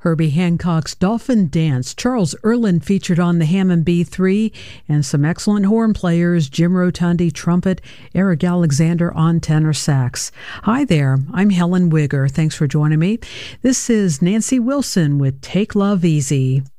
Herbie Hancock's Dolphin Dance, Charles Erlin featured on the Hammond B3, and some excellent horn players, Jim Rotundi trumpet, Eric Alexander on tenor sax. Hi there, I'm Helen Wigger. Thanks for joining me. This is Nancy Wilson with Take Love Easy.